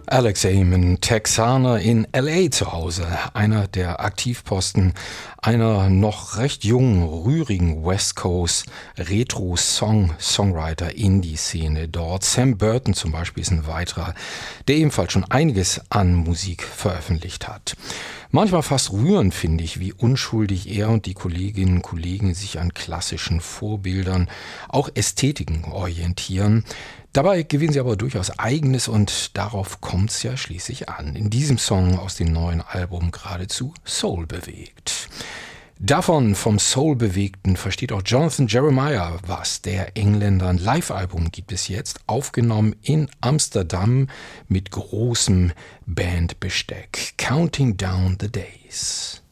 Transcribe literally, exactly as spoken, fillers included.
Alex Amon, Texaner in L A zu Hause, einer der Aktivposten einer noch recht jungen, rührigen West Coast Retro-Song-Songwriter-Indie-Szene dort. Sam Burton zum Beispiel ist ein weiterer, der ebenfalls schon einiges an Musik veröffentlicht hat. Manchmal fast rührend finde ich, wie unschuldig er und die Kolleginnen und Kollegen sich an klassischen Vorbildern, auch Ästhetiken orientieren. Dabei gewinnen sie aber durchaus Eigenes und darauf kommt es ja schließlich an. In diesem Song aus dem neuen Album geradezu Soul bewegt. Davon, vom Soul bewegten, versteht auch Jonathan Jeremiah was. Der Engländer, ein Live-Album gibt es jetzt, aufgenommen in Amsterdam mit großem Bandbesteck. Counting Down the Days.